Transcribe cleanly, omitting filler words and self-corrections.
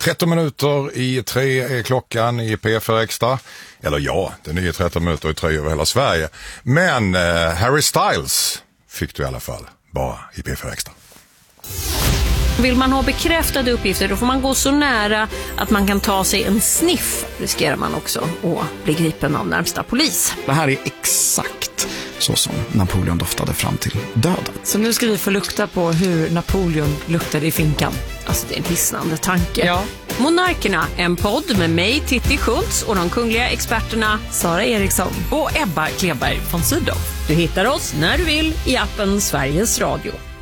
13 minuter i 3 är klockan i P4 Extra. Eller ja, den är 13 minuter i 3 över hela Sverige. Men Harry Styles fick du i alla fall bara i P4 Extra. Vill man ha bekräftade uppgifter, då får man gå så nära att man kan ta sig en sniff. Riskerar man också att bli gripen av närmsta polis. Det här är exakt så som Napoleon doftade fram till döden. Så nu ska vi få lukta på hur Napoleon luktade i finkan. Alltså det är en hisnande tanke. Ja. Monarkerna, en podd med mig, Titti Schultz, och de kungliga experterna Sara Eriksson och Ebba Kleberg von Sydow. Du hittar oss när du vill i appen Sveriges Radio.